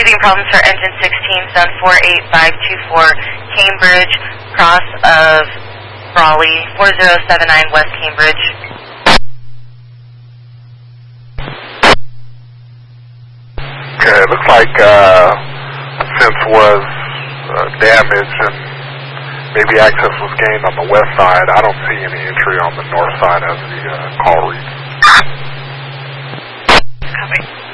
teething problems for engine 16, zone 48524, Cambridge, cross of Raleigh, 4079 West Cambridge. Okay, it looks like since was damaged and maybe access was gained on the west side, I don't see any entry on the north side as the call reads. Copy.